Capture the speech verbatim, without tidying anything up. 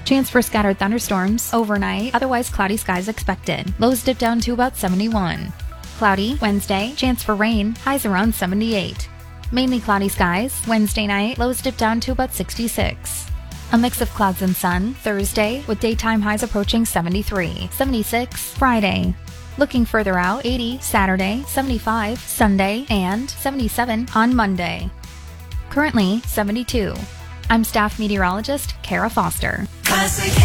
Chance for scattered thunderstorms overnight, otherwise cloudy skies expected. Lows dip down to about seventy-one. Cloudy Wednesday, chance for rain, highs around seventy-eight. Mainly cloudy skies Wednesday night, lows dip down to about sixty-six. A mix of clouds and sun Thursday, with daytime highs approaching seventy-three. seventy-six Friday. Looking further out, eighty Saturday, seventy-five Sunday, and seventy-seven on Monday. Currently seventy-two. I'm staff meteorologist Kara Foster. Classic